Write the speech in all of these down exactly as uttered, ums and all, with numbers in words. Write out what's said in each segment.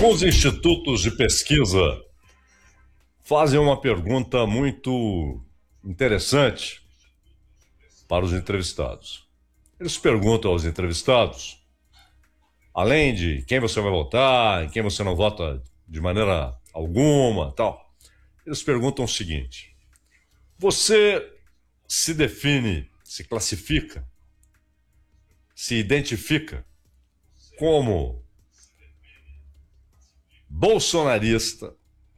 Alguns institutos de pesquisa fazem uma pergunta muito interessante para os entrevistados. Eles perguntam aos entrevistados, além de quem você vai votar, em quem você não vota de maneira alguma, tal, eles perguntam o seguinte: você se define, se classifica, se identifica como bolsonarista,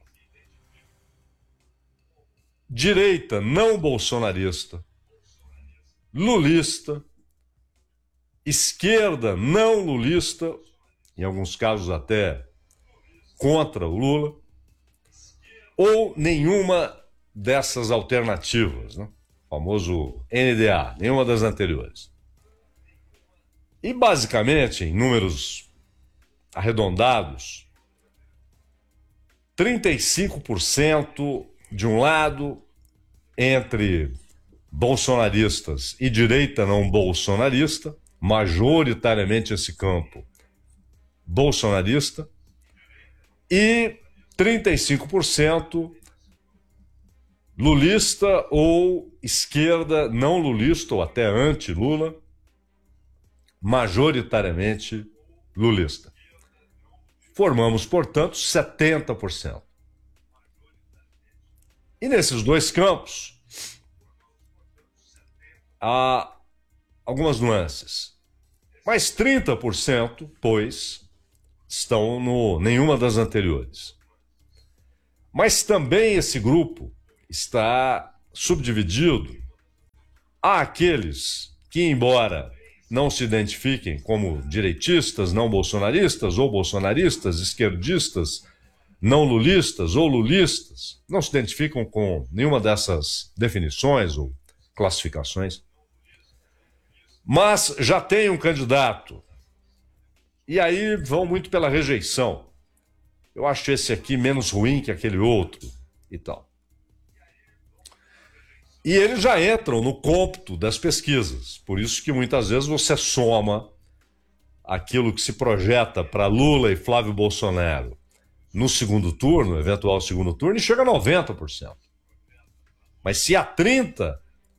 direita não bolsonarista, lulista, esquerda não lulista, em alguns casos até contra o Lula, ou nenhuma dessas alternativas, né? O famoso N D A, nenhuma das anteriores. E basicamente, em números arredondados, trinta e cinco por cento de um lado entre bolsonaristas e direita não bolsonarista, majoritariamente esse campo bolsonarista, e trinta e cinco por cento lulista ou esquerda não lulista ou até anti-Lula, majoritariamente lulista. Formamos, portanto, setenta por cento. E nesses dois campos, há algumas nuances. Mas trinta por cento, pois, estão no nenhuma das anteriores. Mas também esse grupo está subdividido a aqueles que, embora não se identifiquem como direitistas, não bolsonaristas, ou bolsonaristas, esquerdistas, não lulistas ou lulistas, não se identificam com nenhuma dessas definições ou classificações, mas já tem um candidato, e aí vão muito pela rejeição. Eu acho esse aqui menos ruim que aquele outro e tal. E eles já entram no cômputo das pesquisas, por isso que muitas vezes você soma aquilo que se projeta para Lula e Flávio Bolsonaro no segundo turno, eventual segundo turno, e chega a noventa por cento. Mas se há trinta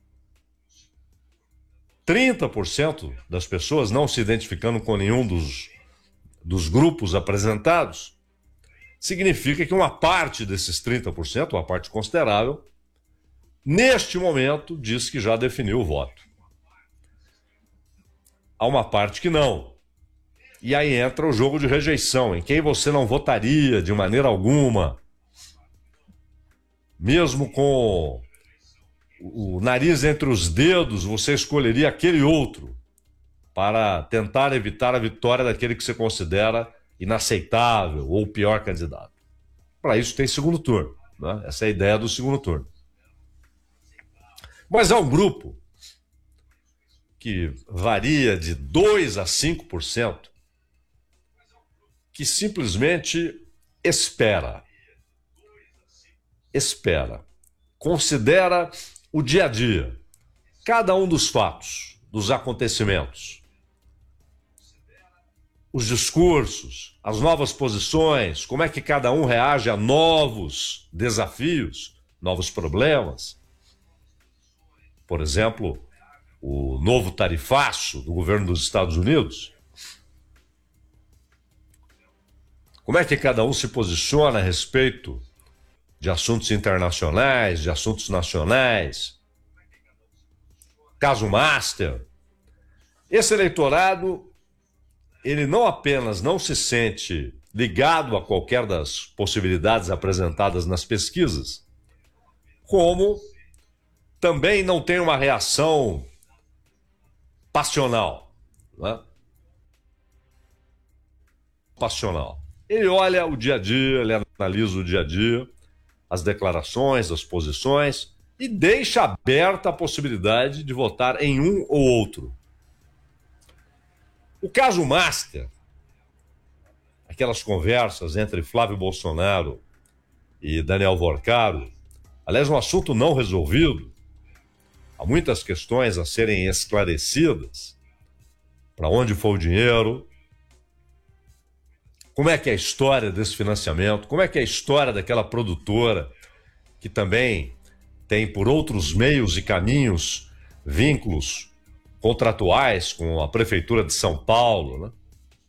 por cento das pessoas não se identificando com nenhum dos, dos grupos apresentados, significa que uma parte desses trinta por cento, uma parte considerável, neste momento diz que já definiu o voto. Há uma parte que não. E aí entra o jogo de rejeição, em quem você não votaria de maneira alguma, mesmo com o nariz entre os dedos, você escolheria aquele outro para tentar evitar a vitória daquele que você considera inaceitável ou o pior candidato. Para isso tem segundo turno, né? Essa é a ideia do segundo turno. Mas há um grupo que varia de dois a cinco por cento que simplesmente espera. Espera. Considera o dia a dia, cada um dos fatos, dos acontecimentos, os discursos, as novas posições, como é que cada um reage a novos desafios, novos problemas. Por exemplo, o novo tarifaço do governo dos Estados Unidos. Como é que cada um se posiciona a respeito de assuntos internacionais, de assuntos nacionais? Caso Master. Esse eleitorado, ele não apenas não se sente ligado a qualquer das possibilidades apresentadas nas pesquisas, como também não tem uma reação passional, né? Passional. Ele olha o dia a dia, ele analisa o dia a dia, as declarações, as posições, e deixa aberta a possibilidade de votar em um ou outro. O caso Master, aquelas conversas entre Flávio Bolsonaro e Daniel Vorcaro, aliás, um assunto não resolvido, há muitas questões a serem esclarecidas. Para onde foi o dinheiro? como é que é a história desse financiamento, como é que é a história daquela produtora que também tem por outros meios e caminhos vínculos contratuais com a Prefeitura de São Paulo, né?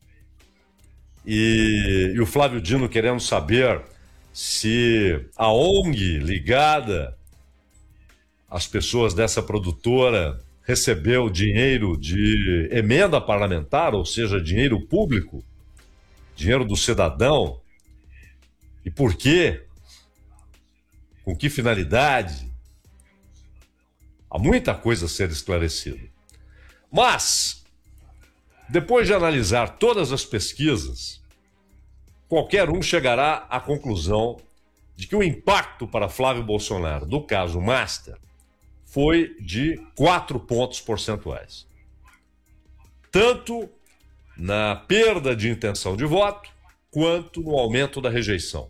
E, e o Flávio Dino querendo saber se a O N G ligada às pessoas dessa produtora recebeu dinheiro de emenda parlamentar, ou seja, dinheiro público, dinheiro do cidadão, e por quê? Com que finalidade? Há muita coisa a ser esclarecida. Mas, depois de analisar todas as pesquisas, qualquer um chegará à conclusão de que o impacto para Flávio Bolsonaro do caso Master foi de quatro pontos percentuais. Tanto na perda de intenção de voto, quanto no aumento da rejeição.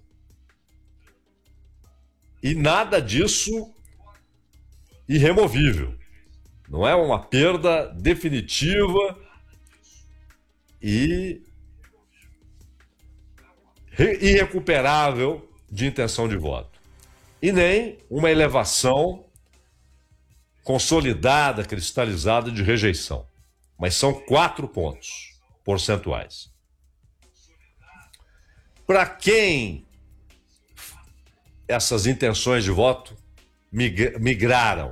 E nada disso irremovível. Não é uma perda definitiva e irrecuperável de intenção de voto. E nem uma elevação consolidada, cristalizada de rejeição. Mas são quatro pontos percentuais. Para quem essas intenções de voto migraram?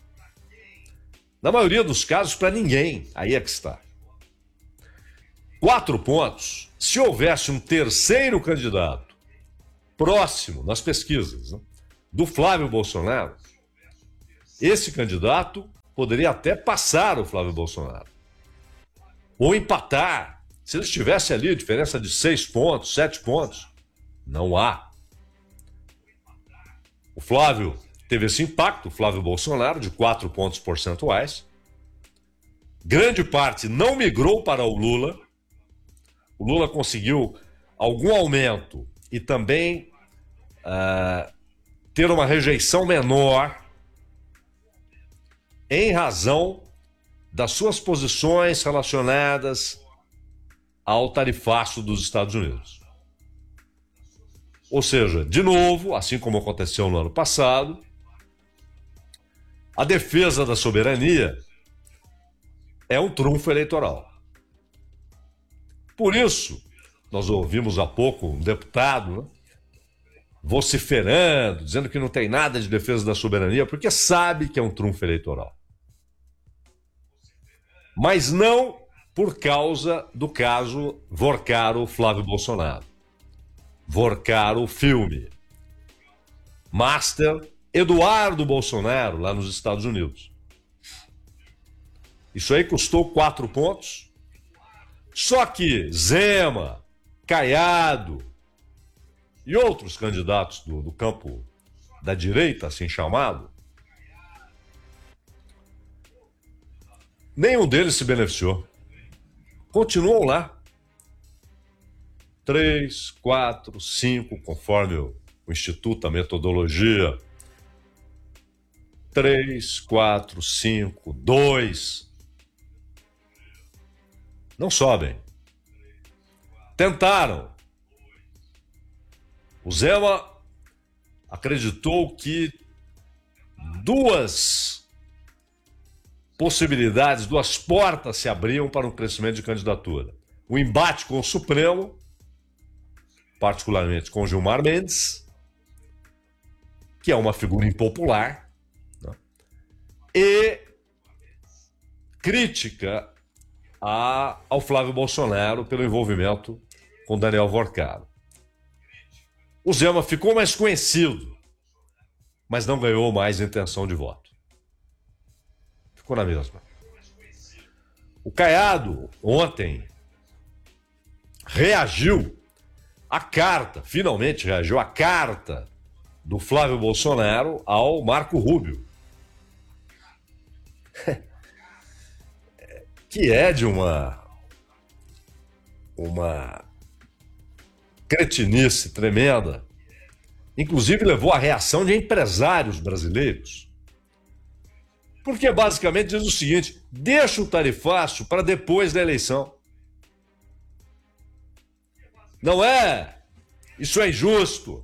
Na maioria dos casos, para ninguém. Aí é que está. Quatro pontos. Se houvesse um terceiro candidato próximo nas pesquisas, né, do Flávio Bolsonaro, esse candidato poderia até passar o Flávio Bolsonaro. Ou empatar. Se ele estivesse ali, diferença de seis pontos, sete pontos. Não há. O Flávio teve esse impacto, o Flávio Bolsonaro, de quatro pontos percentuais. Grande parte não migrou para o Lula. O Lula conseguiu algum aumento e também uh, ter uma rejeição menor em razão das suas posições relacionadas ao tarifaço dos Estados Unidos. Ou seja, de novo, assim como aconteceu no ano passado, a defesa da soberania é um trunfo eleitoral. Por isso, nós ouvimos há pouco um deputado, né, vociferando, dizendo que não tem nada de defesa da soberania, porque sabe que é um trunfo eleitoral. Mas não por causa do caso Vorcaro Flávio Bolsonaro. Vorcaro filme. Master Eduardo Bolsonaro, lá nos Estados Unidos. Isso aí custou quatro pontos. Só que Zema, Caiado e outros candidatos do, do campo da direita, assim chamado, nenhum deles se beneficiou. Continuam lá. Três, quatro, cinco, conforme o, o Instituto, a metodologia. Três, quatro, cinco, dois. Não sobem. Tentaram. O Zema acreditou que duas possibilidades, duas portas se abriam para um crescimento de candidatura. O embate com o Supremo, particularmente com Gilmar Mendes, que é uma figura impopular, né? E crítica a, ao Flávio Bolsonaro pelo envolvimento com Daniel Vorcaro. O Zema ficou mais conhecido, mas não ganhou mais intenção de voto. Ficou na mesma. O Caiado, ontem, reagiu à carta, finalmente reagiu à carta do Flávio Bolsonaro ao Marco Rubio. Que é de uma, uma cretinice tremenda. Inclusive levou à reação de empresários brasileiros. Porque basicamente diz o seguinte: deixa o tarifaço para depois da eleição. Não é. Isso é injusto.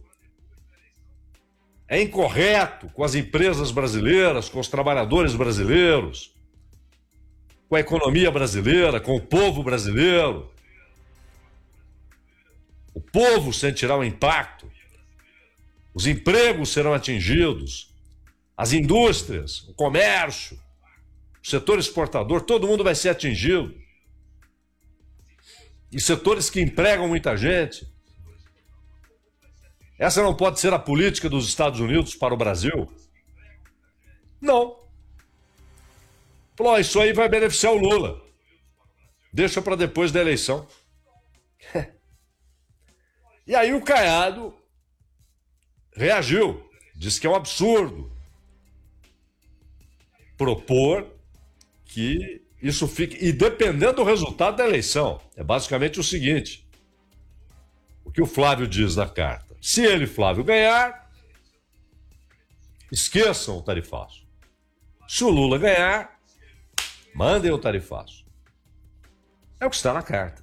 É incorreto com as empresas brasileiras, com os trabalhadores brasileiros, com a economia brasileira, com o povo brasileiro. O povo sentirá o impacto. Os empregos serão atingidos. As indústrias, o comércio, o setor exportador, todo mundo vai ser atingido. E setores que empregam muita gente. Essa não pode ser a política dos Estados Unidos para o Brasil? Não. Falou, isso aí vai beneficiar o Lula. Deixa para depois da eleição. E aí o Caiado reagiu. Disse que é um absurdo propor que isso fique... E dependendo do resultado da eleição. É basicamente o seguinte. O que o Flávio diz na carta. Se ele, Flávio, ganhar, esqueçam o tarifaço. Se o Lula ganhar, mandem o tarifaço. É o que está na carta.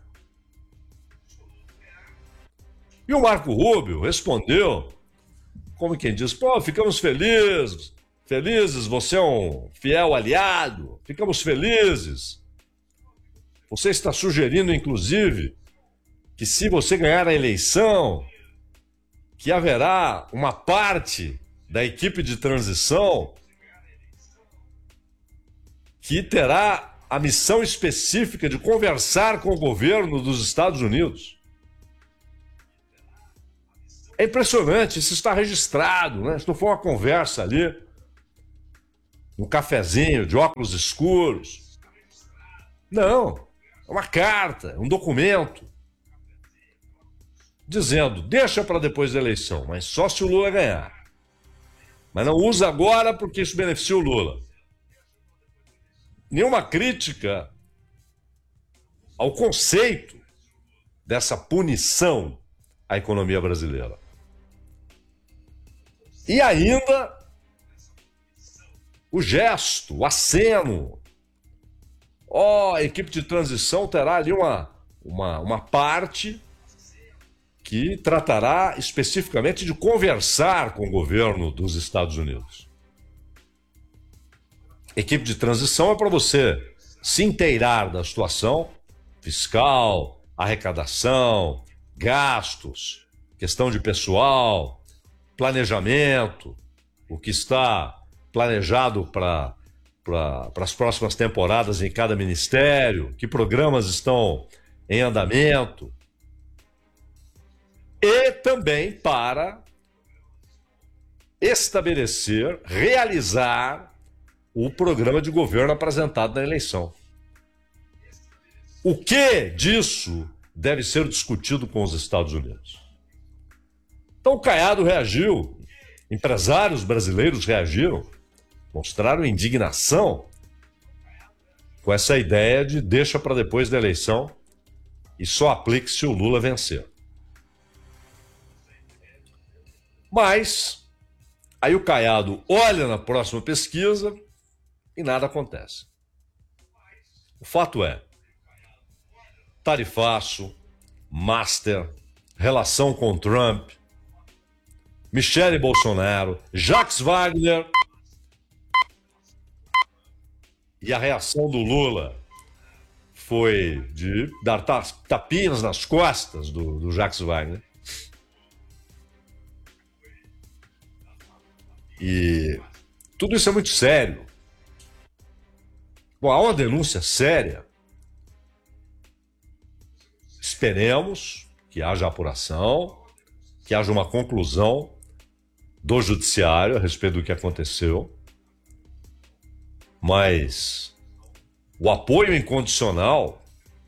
E o Marco Rubio respondeu, como quem diz, pô, ficamos felizes, felizes, você é um fiel aliado, ficamos felizes. Você está sugerindo, inclusive, que se você ganhar a eleição, que haverá uma parte da equipe de transição que terá a missão específica de conversar com o governo dos Estados Unidos. É impressionante, isso está registrado, né? Isso não foi uma conversa ali, um cafezinho de óculos escuros. Não, é uma carta, um documento, dizendo, deixa para depois da eleição, mas só se o Lula ganhar. Mas não usa agora porque isso beneficia o Lula. Nenhuma crítica ao conceito dessa punição à economia brasileira. E ainda o gesto, o aceno. Ó, oh, a equipe de transição terá ali uma, uma, uma parte que tratará especificamente de conversar com o governo dos Estados Unidos. Equipe de transição é para você se inteirar da situação fiscal, arrecadação, gastos, questão de pessoal, planejamento, o que está planejado para para as próximas temporadas em cada ministério, que programas estão em andamento. E também para estabelecer, realizar o programa de governo apresentado na eleição. O que disso deve ser discutido com os Estados Unidos? Então o Caiado reagiu, empresários brasileiros reagiram, mostraram indignação com essa ideia de deixa para depois da eleição e só aplique se o Lula vencer. Mas aí o Caiado olha na próxima pesquisa e nada acontece. O fato é, tarifaço, Master, relação com Trump, Michele Bolsonaro, Jacques Wagner e a reação do Lula foi de dar tapinhas nas costas do, do Jacques Wagner. E tudo isso é muito sério. Bom, há uma denúncia séria. Esperemos que haja apuração, que haja uma conclusão do judiciário a respeito do que aconteceu. Mas o apoio incondicional,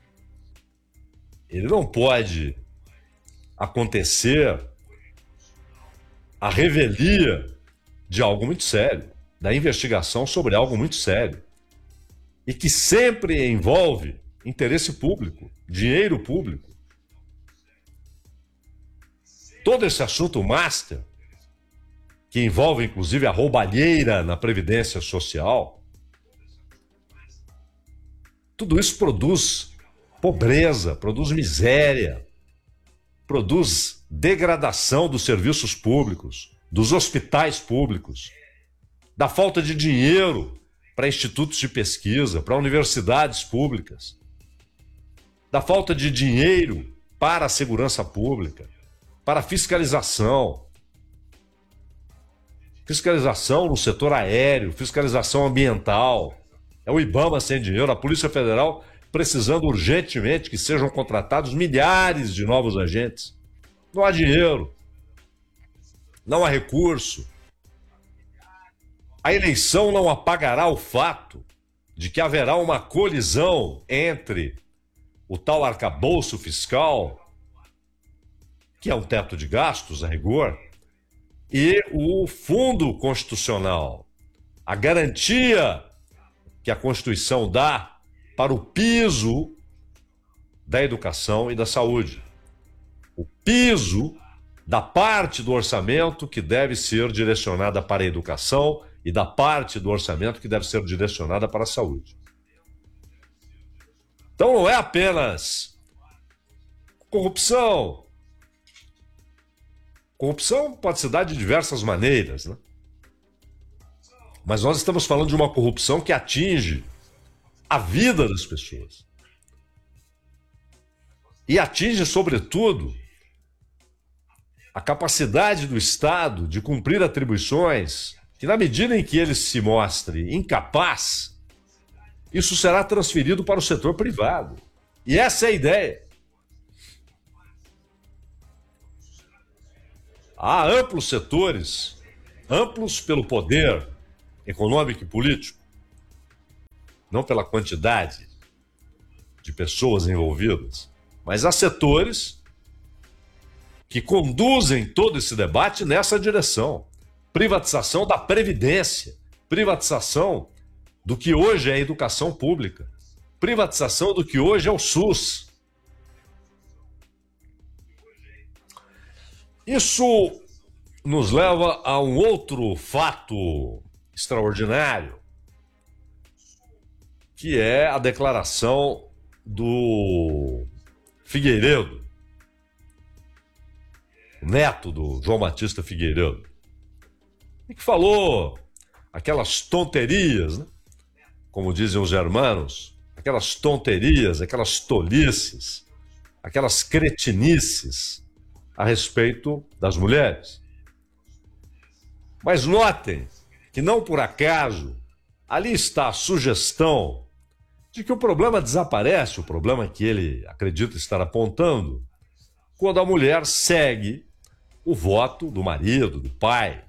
ele não pode acontecer à revelia de algo muito sério, da investigação sobre algo muito sério, e que sempre envolve interesse público, dinheiro público. Todo esse assunto Master, que envolve inclusive a roubalheira na Previdência Social, tudo isso produz pobreza, produz miséria. produz degradação dos serviços públicos, dos hospitais públicos, da falta de dinheiro para institutos de pesquisa, para universidades públicas, da falta de dinheiro para a segurança pública, para a fiscalização, fiscalização no setor aéreo, fiscalização ambiental. É o IBAMA sem dinheiro, a Polícia Federal precisando urgentemente que sejam contratados milhares de novos agentes. Não há dinheiro, não há recurso. A eleição não apagará o fato de que haverá uma colisão entre o tal arcabouço fiscal, que é um teto de gastos, a rigor, e o fundo constitucional, a garantia que a Constituição dá para o piso da educação e da saúde. O piso da parte do orçamento que deve ser direcionada para a educação e da parte do orçamento que deve ser direcionada para a saúde. Então não é apenas corrupção. Corrupção pode se dar de diversas maneiras, né? Mas nós estamos falando de uma corrupção que atinge a vida das pessoas. E atinge, sobretudo, a capacidade do Estado de cumprir atribuições que, na medida em que ele se mostre incapaz, isso será transferido para o setor privado. E essa é a ideia. Há amplos setores, amplos pelo poder econômico e político, não pela quantidade de pessoas envolvidas, mas há setores que conduzem todo esse debate nessa direção. Privatização da Previdência, privatização do que hoje é a educação pública, privatização do que hoje é o SUS. Isso nos leva a um outro fato extraordinário, que é a declaração do Figueiredo, neto do João Batista Figueiredo, e que falou aquelas tonterias, né? Como dizem os germanos, aquelas tonterias, aquelas tolices, aquelas cretinices a respeito das mulheres. Mas notem que não por acaso ali está a sugestão de que o problema desaparece, o problema que ele acredita estar apontando, quando a mulher segue o voto do marido, do pai.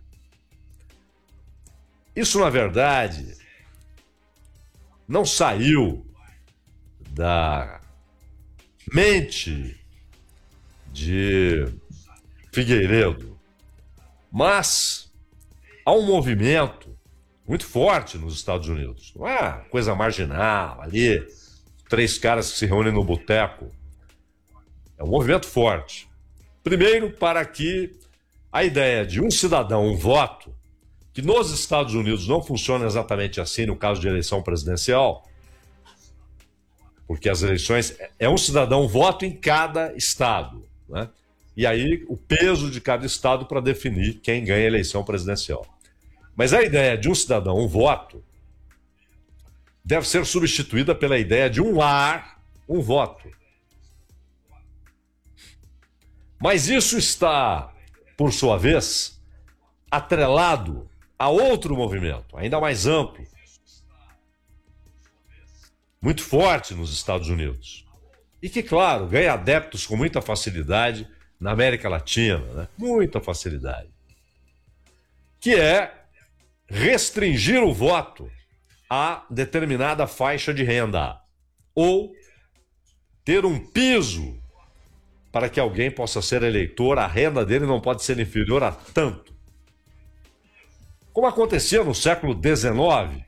Isso, na verdade, não saiu da mente de Figueiredo, mas há um movimento muito forte nos Estados Unidos. Não é coisa marginal ali, três caras que se reúnem no boteco. É um movimento forte. Primeiro, para que a ideia de um cidadão, um voto, que nos Estados Unidos não funciona exatamente assim no caso de eleição presidencial, porque as eleições é um cidadão, um voto em cada estado, né? E aí o peso de cada estado para definir quem ganha a eleição presidencial. Mas a ideia de um cidadão, um voto, deve ser substituída pela ideia de um lar, um voto. Mas isso está, por sua vez, atrelado a outro movimento, ainda mais amplo, muito forte nos Estados Unidos. E que, claro, ganha adeptos com muita facilidade na América Latina, né? Muita facilidade. Que é restringir o voto a determinada faixa de renda, ou ter um piso para que alguém possa ser eleitor, a renda dele não pode ser inferior a tanto. Como acontecia no século dezenove,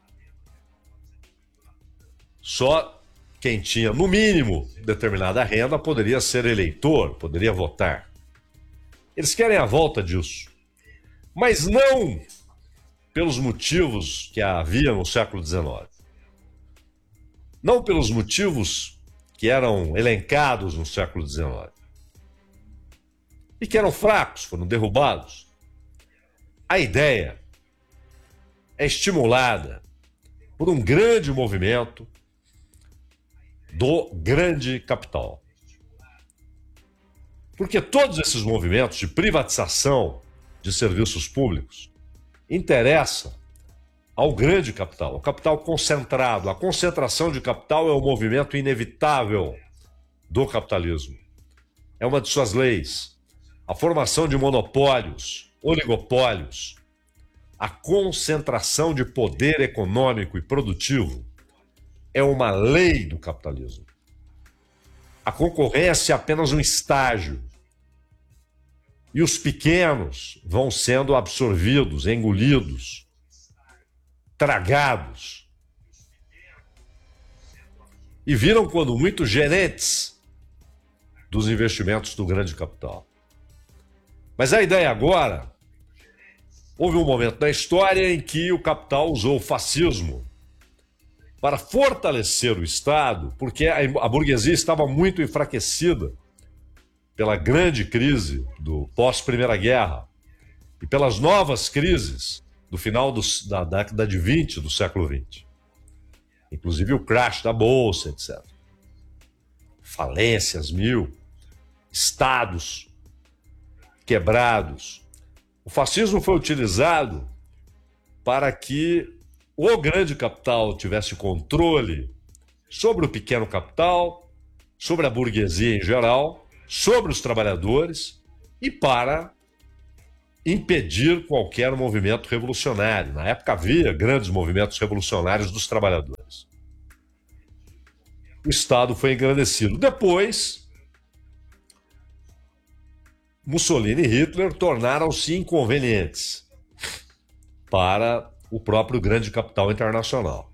só quem tinha, no mínimo, determinada renda poderia ser eleitor, poderia votar. Eles querem a volta disso, mas não pelos motivos que havia no século dezenove. Não pelos motivos que eram elencados no século dezenove. e que eram fracos, foram derrubados. A ideia é estimulada por um grande movimento do grande capital. Porque todos esses movimentos de privatização de serviços públicos interessam ao grande capital, ao capital concentrado. A concentração de capital é um movimento inevitável do capitalismo. É uma de suas leis. A formação de monopólios, oligopólios, a concentração de poder econômico e produtivo é uma lei do capitalismo. A concorrência é apenas um estágio. E os pequenos vão sendo absorvidos, engolidos, tragados. E viram, quando muito, gerentes dos investimentos do grande capital. Mas a ideia agora, houve um momento na história em que o capital usou o fascismo para fortalecer o Estado, porque a burguesia estava muito enfraquecida pela grande crise do pós-Primeira Guerra e pelas novas crises do final do, da década de vinte do século vinte. Inclusive o crash da Bolsa, etcétera. Falências mil, estados quebrados. O fascismo foi utilizado para que o grande capital tivesse controle sobre o pequeno capital, sobre a burguesia em geral, sobre os trabalhadores e para impedir qualquer movimento revolucionário. Na época havia grandes movimentos revolucionários dos trabalhadores. O Estado foi engrandecido. Depois, Mussolini e Hitler tornaram-se inconvenientes para o próprio grande capital internacional.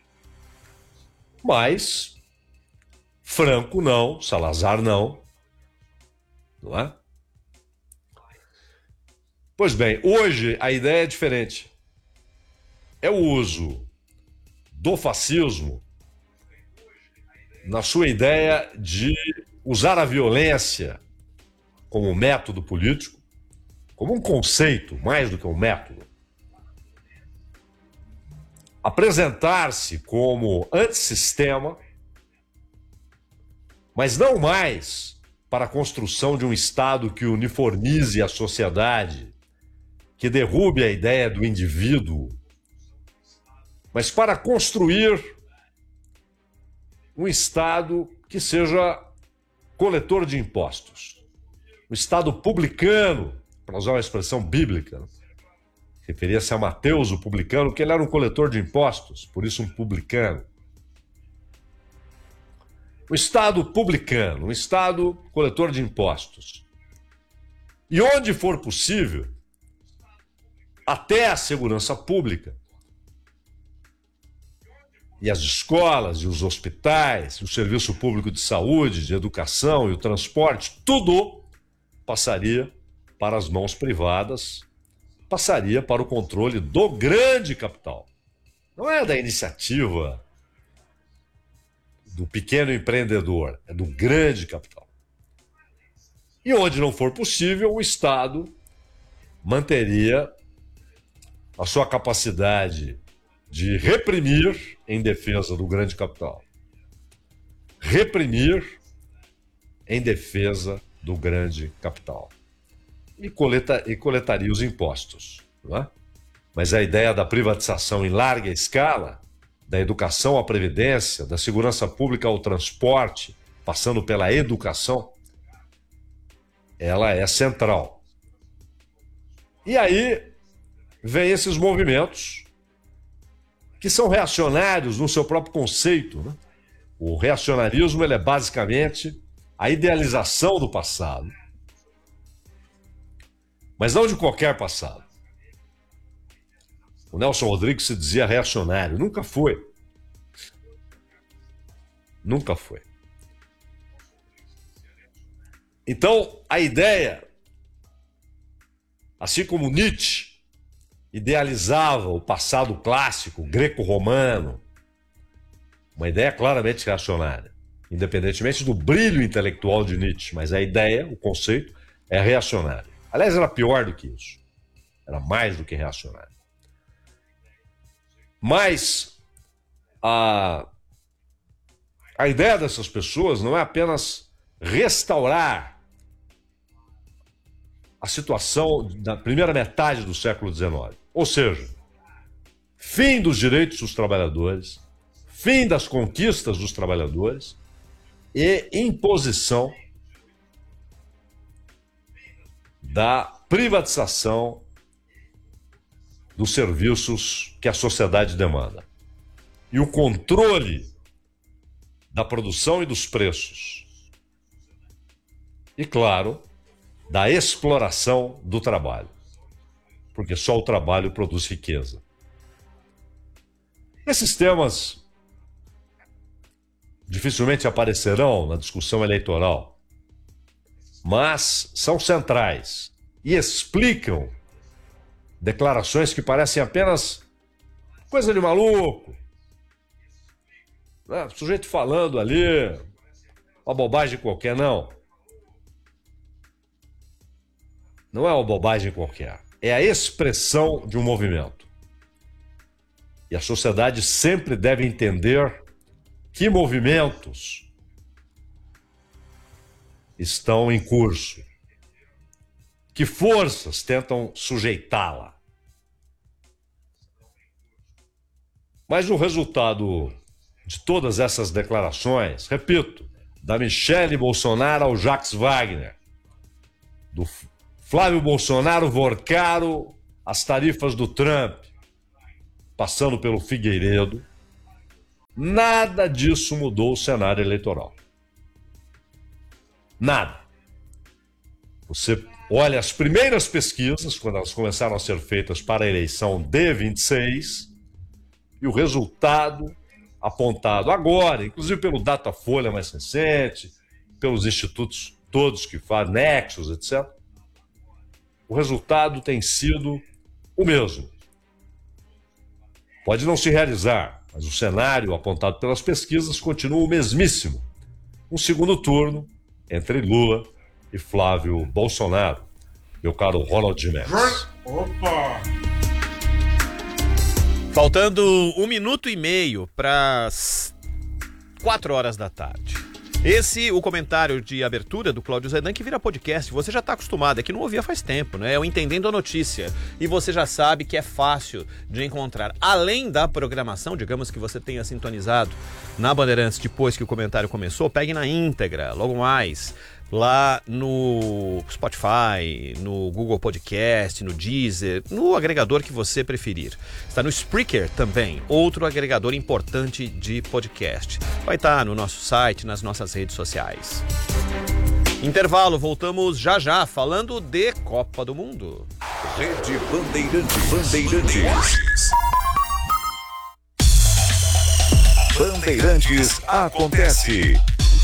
Mas Franco não, Salazar não, não é? Pois bem, hoje a ideia é diferente. É o uso do fascismo na sua ideia de usar a violência como método político, como um conceito, mais do que um método. Apresentar-se como antissistema, mas não mais para a construção de um Estado que uniformize a sociedade, que derrube a ideia do indivíduo, mas para construir um Estado que seja coletor de impostos. Um Estado publicano, para usar uma expressão bíblica, referia-se a Mateus, o publicano, que ele era um coletor de impostos, por isso um publicano. Um Estado publicano, um Estado coletor de impostos. E onde for possível, até a segurança pública, e as escolas, e os hospitais, e o serviço público de saúde, de educação e o transporte, tudo passaria para as mãos privadas, passaria para o controle do grande capital. Não é da iniciativa do pequeno empreendedor, é do grande capital. E onde não for possível, o Estado manteria a sua capacidade de reprimir em defesa do grande capital. Reprimir em defesa do grande capital. E, coleta, e coletaria os impostos. Não é? Mas a ideia da privatização em larga escala, da educação à previdência, da segurança pública ao transporte, passando pela educação, ela é central. E aí vem esses movimentos que são reacionários no seu próprio conceito. Né? O reacionarismo ele é basicamente a idealização do passado, mas não de qualquer passado. O Nelson Rodrigues se dizia reacionário, nunca foi. Nunca foi. Então, a ideia, assim como Nietzsche idealizava o passado clássico, greco-romano, uma ideia claramente reacionária, independentemente do brilho intelectual de Nietzsche, mas a ideia, o conceito, é reacionária. Aliás, era pior do que isso. Era mais do que reacionária. Mas a, a ideia dessas pessoas não é apenas restaurar a situação da primeira metade do século dezenove. Ou seja, fim dos direitos dos trabalhadores, fim das conquistas dos trabalhadores e imposição da privatização dos serviços que a sociedade demanda. E o controle da produção e dos preços. E, claro, da exploração do trabalho. Porque só o trabalho produz riqueza. Esses temas dificilmente aparecerão na discussão eleitoral, mas são centrais e explicam declarações que parecem apenas coisa de maluco. Ah, sujeito falando ali, uma bobagem qualquer, não. Não é uma bobagem qualquer. É a expressão de um movimento. E a sociedade sempre deve entender que movimentos estão em curso. Que forças tentam sujeitá-la. Mas o resultado de todas essas declarações, repito, da Michele Bolsonaro ao Jacques Wagner, do Flávio Bolsonaro Vorcaro às tarifas do Trump, passando pelo Figueiredo, nada disso mudou o cenário eleitoral. Nada. Você olha as primeiras pesquisas, quando elas começaram a ser feitas para a eleição de vinte e seis, e o resultado apontado agora, inclusive pelo Datafolha mais recente, pelos institutos todos que fazem, Nexus, etcétera, o resultado tem sido o mesmo. Pode não se realizar, mas o cenário apontado pelas pesquisas continua o mesmíssimo. Um segundo turno entre Lula e Flávio Bolsonaro, meu caro Ronald Mendes. Opa! Faltando um minuto e meio para as quatro horas da tarde. Esse, o comentário de abertura do Cláudio Zaidan, que vira podcast. Você já está acostumado, é que não ouvia faz tempo, né? É o Entendendo a Notícia. E você já sabe que é fácil de encontrar. Além da programação, digamos que você tenha sintonizado na Bandeirantes depois que o comentário começou, pegue na íntegra, logo mais, lá no Spotify, no Google Podcast, no Deezer, no agregador que você preferir. Está no Spreaker também, outro agregador importante de podcast. Vai estar no nosso site, nas nossas redes sociais. Intervalo, voltamos já já, falando de Copa do Mundo. Rede Bandeirantes. Bandeirantes. Bandeirantes acontece.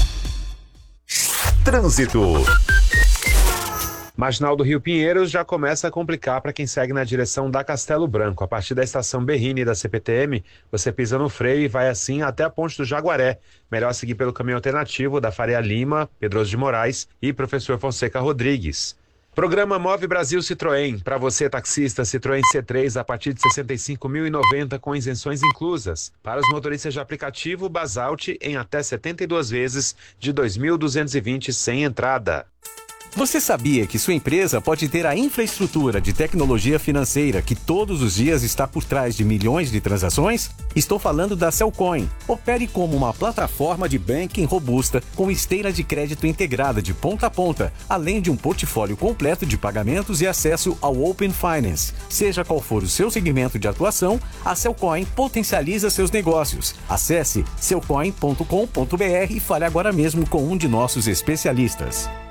Trânsito. Marginal do Rio Pinheiros já começa a complicar para quem segue na direção da Castelo Branco. A partir da estação Berrini da C P T M, você pisa no freio e vai assim até a ponte do Jaguaré. Melhor seguir pelo caminho alternativo da Faria Lima, Pedroso de Moraes e Professor Fonseca Rodrigues. Programa Move Brasil Citroën. Para você, taxista, Citroën C três a partir de sessenta e cinco mil e noventa com isenções inclusas. Para os motoristas de aplicativo, Basalt em até setenta e duas vezes de dois mil duzentos e vinte sem entrada. Você sabia que sua empresa pode ter a infraestrutura de tecnologia financeira que todos os dias está por trás de milhões de transações? Estou falando da Cellcoin. Opere como uma plataforma de banking robusta com esteira de crédito integrada de ponta a ponta, além de um portfólio completo de pagamentos e acesso ao Open Finance. Seja qual for o seu segmento de atuação, a Cellcoin potencializa seus negócios. Acesse cellcoin ponto com ponto br e fale agora mesmo com um de nossos especialistas.